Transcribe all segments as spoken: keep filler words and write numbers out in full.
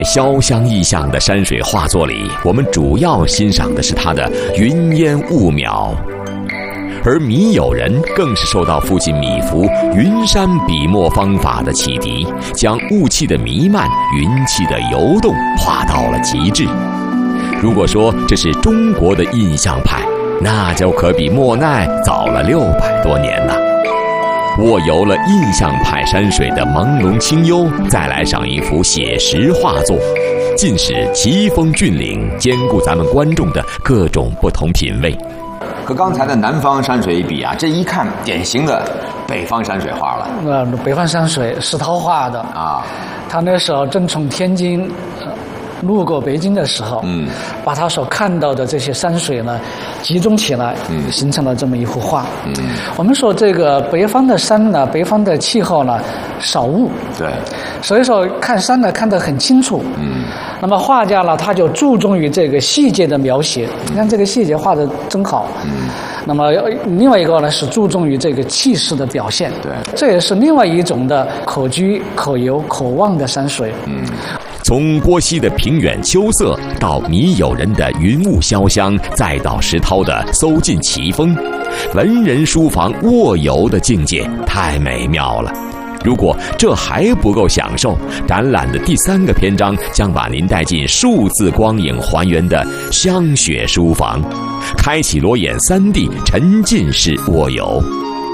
潇湘意象的山水画作里，我们主要欣赏的是它的云烟雾渺，而米友人更是受到父亲米芾云山笔墨方法的启迪，将雾气的弥漫、云气的游动画到了极致。如果说这是中国的印象派，那就可比莫奈早了六百多年了。握游了印象派山水的朦胧清幽，再来上一幅写实画作，尽是奇峰峻岭，兼顾咱们观众的各种不同品味。 和刚才的南方山水一比啊，这一看典型的北方山水画了。 呃，北方山水石涛画的啊，他那时候正从天津呃路过北京的时候，嗯，把他所看到的这些山水呢集中起来，嗯，形成了这么一幅画。嗯，我们说这个北方的山呢，北方的气候呢少雾， 对， 所以说看山呢看得很清楚。嗯，那么画家呢他就注重于这个细节的描写，你看这个细节画得真好。嗯，那么另外一个呢是注重于这个气势的表现。 对， 这也是另外一种的可居可游可望的山水。 嗯。从波西的平远秋色到米友人的云雾潇湘，再到石涛的搜尽奇峰，文人书房卧游的境界太美妙了。如果这还不够享受，展览的第三个篇章将把您带进数字光影还原的香雪书房，开启裸眼 三 D 沉浸式卧游。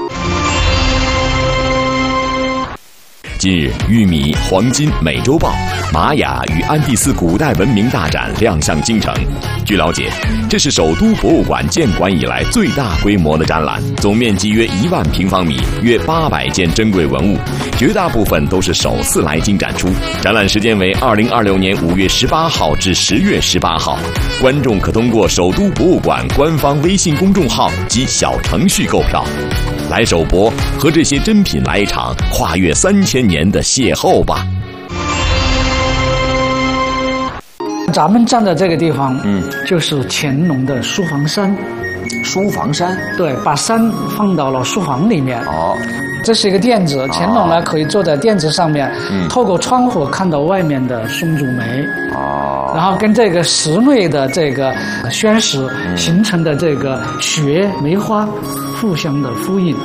近日，玉米、黄金、美洲豹、玛雅与安第斯古代文明大展亮相京城。据了解，这是首都博物馆建馆以来最大规模的展览，总面积约一万平方米，约八百件珍贵文物，绝大部分都是首次来京展出。展览时间为二零二六年五月十八号至十月十八号，观众可通过首都博物馆官方微信公众号及小程序购票。来首博，和这些珍品来一场跨越三千年的邂逅吧。 咱们站的这个地方，嗯，就是乾隆的书房山。 书房山， 对，把山放到了书房里面。 哦， 这是一个垫子，乾隆呢可以坐在垫子上面，嗯，透过窗户看到外面的松竹梅。哦，然后跟这个室内的这个宣石形成的这个雪梅花互相的呼应。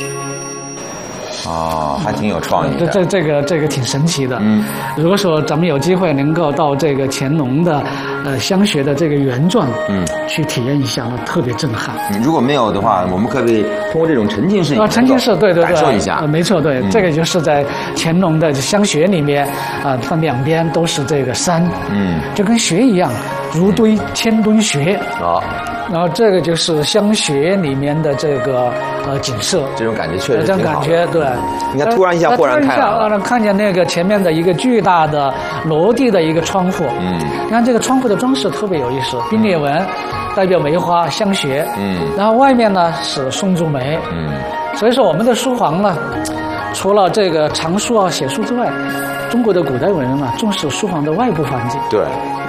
哦，还挺有创意的。 这这这个这个挺神奇的。嗯，如果说咱们有机会能够到这个乾隆的呃香雪的这个原传，嗯，去体验一下，那特别震撼。 嗯，如果没有的话，我们可不可以通过这种沉浸式啊， 沉浸式，对对对， 感受一下。 呃、没错，对、嗯，这个就是在乾隆的香雪里面啊，它、呃、两边都是这个山，嗯，就跟雪一样，如堆千吨雪啊。然后这个就是香雪里面的这个呃景色， 这种感觉确实这种感觉对。 你看，突然一下豁然开朗了， 看见那个前面的一个巨大的落地的一个窗户，嗯，你看这个窗户的装饰特别有意思，冰裂纹代表梅花香雪，嗯，然后外面呢是松竹梅，嗯，所以说我们的书房呢，除了这个藏书啊写书之外，中国的古代文人啊重视书房的外部环境， 对，